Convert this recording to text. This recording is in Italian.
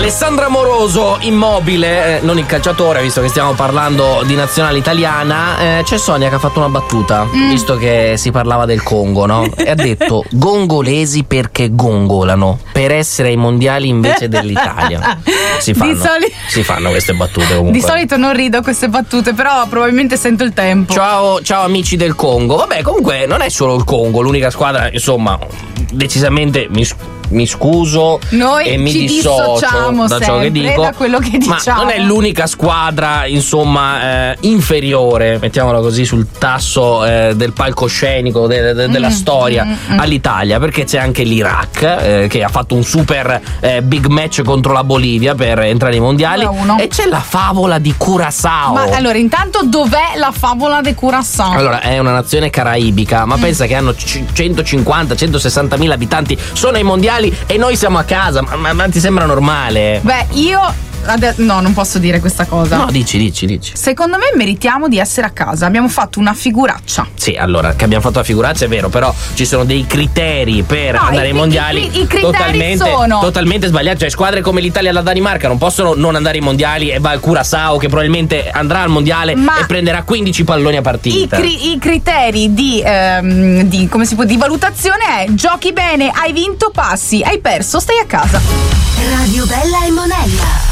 Alessandra Amoroso, Immobile, non il calciatore, visto che stiamo parlando di nazionale italiana. C'è Sonia che ha fatto una battuta, visto che si parlava del Congo, no? E ha detto: gongolesi perché gongolano, per essere ai mondiali invece dell'Italia. Si fanno queste battute comunque. Di solito non rido a queste battute, però probabilmente sento il tempo. Ciao amici del Congo. Vabbè, comunque non è solo il Congo, l'unica squadra, insomma, decisamente mi scuso noi e mi ci dissociamo da ciò che dico, da quello che diciamo. Ma non è l'unica squadra, insomma, inferiore, mettiamola così, sul tasso del palcoscenico della storia all'Italia, perché c'è anche l'Iraq che ha fatto un super big match contro la Bolivia per entrare ai mondiali, 1-1. E c'è la favola di Curaçao. Ma allora, intanto dov'è la favola di Curaçao? Allora, è una nazione caraibica, ma pensa che hanno 150-160.000 abitanti, sono ai mondiali e noi siamo a casa, ma ti sembra normale? Beh, no, non posso dire questa cosa. No, dici. Secondo me meritiamo di essere a casa. Abbiamo fatto una figuraccia. Sì, allora, che abbiamo fatto la figuraccia è vero, però ci sono dei criteri per andare ai mondiali i criteri sono totalmente sbagliati. Cioè, squadre come l'Italia e la Danimarca non possono non andare ai mondiali e va al Curaçao, che probabilmente andrà al mondiale e prenderà 15 palloni a partita. I criteri di valutazione è: giochi bene, hai vinto, passi, hai perso, stai a casa. Radio Bella e Monella.